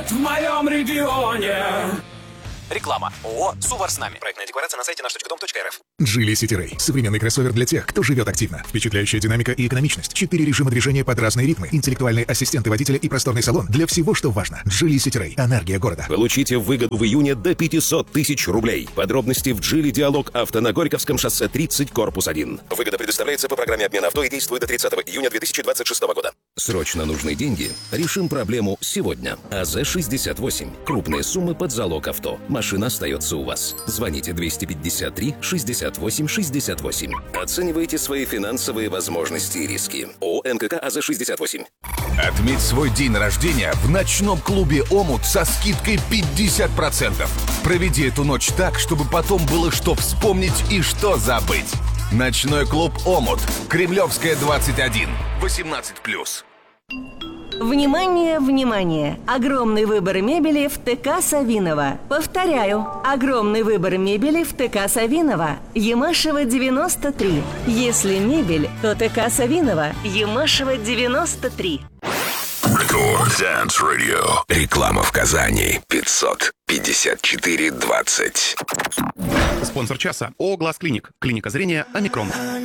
будет в моем регионе. Реклама. ООО «Сувар с нами». Проектная декларация на сайте наш.дом.рф. Geely City Ray. Современный кроссовер для тех, кто живет активно. Впечатляющая динамика и экономичность. 4 режима движения под разные ритмы. Интеллектуальные ассистенты водителя и просторный салон. Для всего, что важно. Geely City Ray. Энергия города. Получите выгоду в июне до 500 тысяч рублей. Подробности в Geely Диалог Авто на Горьковском шоссе 30, корпус 1. Выгода предоставляется по программе обмена авто и действует до 30 июня 2026 года. Срочно нужны деньги? Решим проблему сегодня. АЗ-68. Крупные суммы под залог авто. Машина остается у вас. Звоните 253 68 68. Оценивайте свои финансовые возможности и риски. ООО НКК АЗ-68. Отметь свой день рождения в ночном клубе «Омут» со скидкой 50%. Проведи эту ночь так, чтобы потом было что вспомнить и что забыть. Ночной клуб «Омут». Кремлевская, 21. 18+. Внимание, внимание! Огромный выбор мебели в ТК Савинова. Повторяю, огромный выбор мебели в ТК Савинова. Ямашева, 93. Если мебель, то ТК Савинова. Ямашева, 93. Рекорд Dance Radio. Реклама в Казани. 554-20. Спонсор часа ООО «Глаз Клиник». Клиника зрения «Омикрон».